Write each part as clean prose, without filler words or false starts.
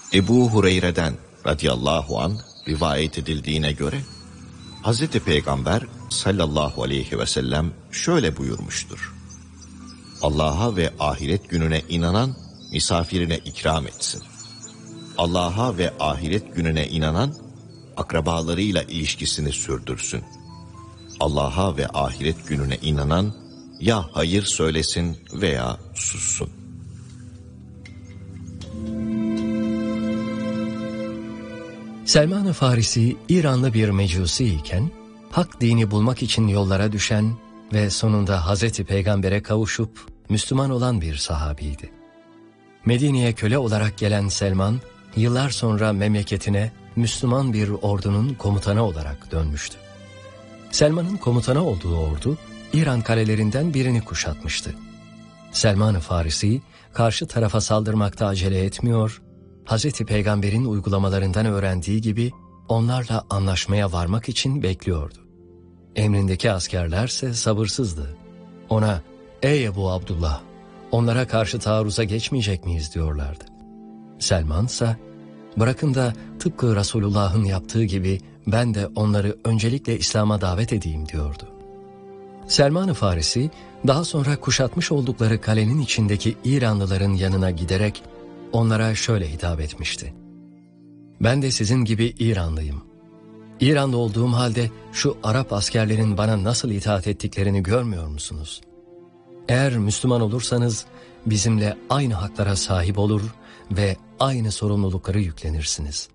Ebu Hureyre'den radıyallahu anh rivayet edildiğine göre Hz. Peygamber sallallahu aleyhi ve sellem şöyle buyurmuştur: Allah'a ve ahiret gününe inanan misafirine ikram etsin. Allah'a ve ahiret gününe inanan akrabalarıyla ilişkisini sürdürsün. Allah'a ve ahiret gününe inanan ya hayır söylesin veya sussun. Selman-ı Farisi İranlı bir mecusi iken hak dini bulmak için yollara düşen ve sonunda Hazreti Peygamber'e kavuşup Müslüman olan bir sahabiydi. Medine'ye köle olarak gelen Selman, yıllar sonra memleketine Müslüman bir ordunun komutanı olarak dönmüştü. Selman'ın komutanı olduğu ordu, İran kalelerinden birini kuşatmıştı. Selman-ı Farisi, karşı tarafa saldırmakta acele etmiyor, Hazreti Peygamber'in uygulamalarından öğrendiği gibi onlarla anlaşmaya varmak için bekliyordu. Emrindeki askerlerse sabırsızdı. Ona, "Ey Ebu Abdullah, onlara karşı taarruza geçmeyecek miyiz?" diyorlardı. Selman ise, "Bırakın da tıpkı Resulullah'ın yaptığı gibi ben de onları öncelikle İslam'a davet edeyim," diyordu. Selman-ı Farisi, daha sonra kuşatmış oldukları kalenin içindeki İranlıların yanına giderek onlara şöyle hitap etmişti: "Ben de sizin gibi İranlıyım. İranlı olduğum halde şu Arap askerlerin bana nasıl itaat ettiklerini görmüyor musunuz? Eğer Müslüman olursanız bizimle aynı haklara sahip olur ve aynı sorumlulukları yüklenirsiniz.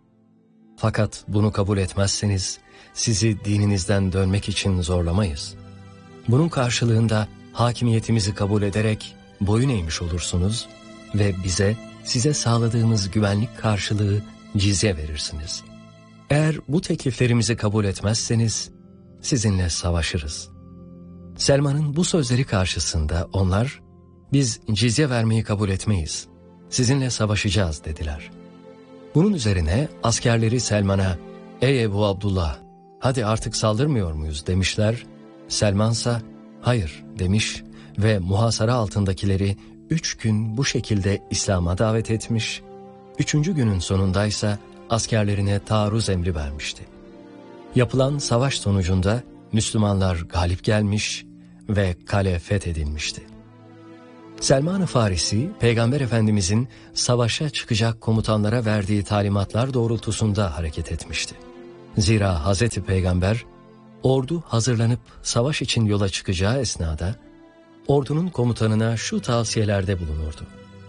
Fakat bunu kabul etmezseniz sizi dininizden dönmek için zorlamayız. Bunun karşılığında hakimiyetimizi kabul ederek boyun eğmiş olursunuz ve size sağladığımız güvenlik karşılığı cizye verirsiniz. Eğer bu tekliflerimizi kabul etmezseniz sizinle savaşırız." Selman'ın bu sözleri karşısında onlar, "Biz cizye vermeyi kabul etmeyiz, sizinle savaşacağız," dediler. Bunun üzerine askerleri Selman'a, "Ey Ebu Abdullah, hadi artık saldırmıyor muyuz?" demişler. Selmansa, "Hayır," demiş ve muhasara altındakileri 3 gün bu şekilde İslam'a davet etmiş, 3. günün sonundaysa askerlerine taarruz emri vermişti. Yapılan savaş sonucunda Müslümanlar galip gelmiş ve kale fethedilmişti. Selman-ı Farisi, Peygamber Efendimizin savaşa çıkacak komutanlara verdiği talimatlar doğrultusunda hareket etmişti. Zira Hazreti Peygamber, ordu hazırlanıp savaş için yola çıkacağı esnada, ordunun komutanına şu tavsiyelerde bulunurdu: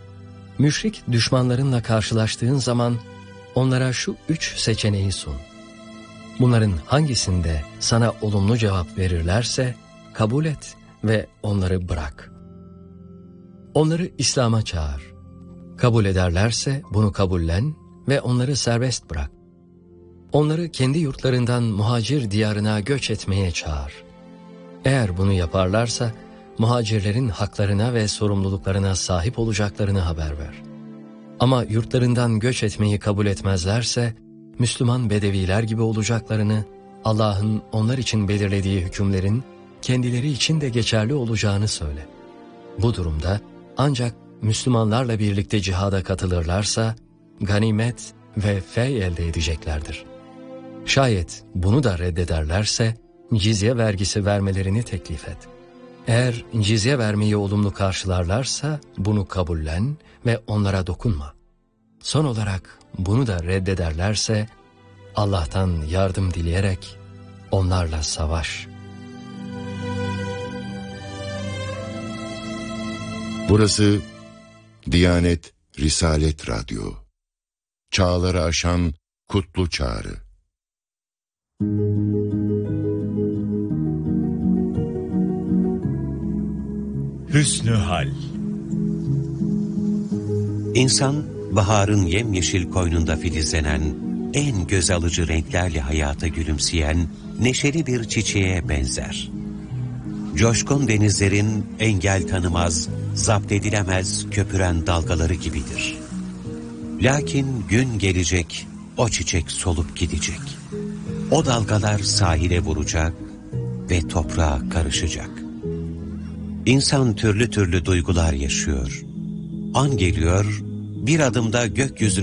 "Müşrik düşmanlarınla karşılaştığın zaman onlara şu 3 seçeneği sun. Bunların hangisinde sana olumlu cevap verirlerse kabul et ve onları bırak. Onları İslam'a çağır. Kabul ederlerse bunu kabullen ve onları serbest bırak. Onları kendi yurtlarından muhacir diyarına göç etmeye çağır. Eğer bunu yaparlarsa muhacirlerin haklarına ve sorumluluklarına sahip olacaklarını haber ver. Ama yurtlarından göç etmeyi kabul etmezlerse Müslüman bedeviler gibi olacaklarını, Allah'ın onlar için belirlediği hükümlerin kendileri için de geçerli olacağını söyle. Bu durumda ancak Müslümanlarla birlikte cihada katılırlarsa ganimet ve fey elde edeceklerdir. Şayet bunu da reddederlerse cizye vergisi vermelerini teklif et. Eğer cizye vermeyi olumlu karşılarlarsa bunu kabullen ve onlara dokunma. Son olarak bunu da reddederlerse Allah'tan yardım dileyerek onlarla savaş." Burası Diyanet Risalet Radyo. Çağları aşan kutlu çağrı. Hüsnü Hal. İnsan, baharın yemyeşil koynunda filizlenen, en göz alıcı renklerle hayata gülümseyen, neşeli bir çiçeğe benzer. Coşkun denizlerin engel tanımaz, zapt edilemez köpüren dalgaları gibidir. Lakin gün gelecek, o çiçek solup gidecek. O dalgalar sahile vuracak ve toprağa karışacak. İnsan türlü türlü duygular yaşıyor. An geliyor, bir adımda gökyüzüne